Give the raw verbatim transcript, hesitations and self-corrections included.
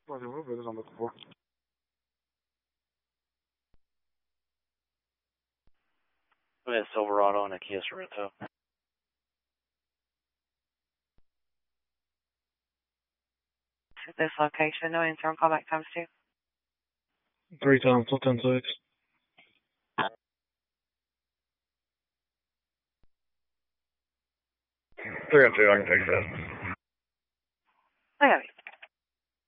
What is I'm looking for? We have Silverado and a Kia Sorento. This location, no answer on callback times two. Three times, till ten six. Three on two, I can take that.